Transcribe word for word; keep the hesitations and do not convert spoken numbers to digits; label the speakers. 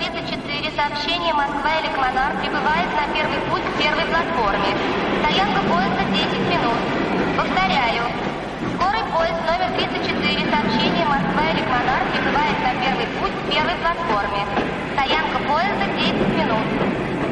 Speaker 1: тридцать четыре. Сообщение Москва-Электромонар прибывает на первый путь к первой платформе. Стоянка поезда десять минут. Повторяю. Скорый поезд номер тридцать четыре. Сообщение Москва-Электромонар прибывает на первый путь к первой платформе. Стоянка поезда десять минут.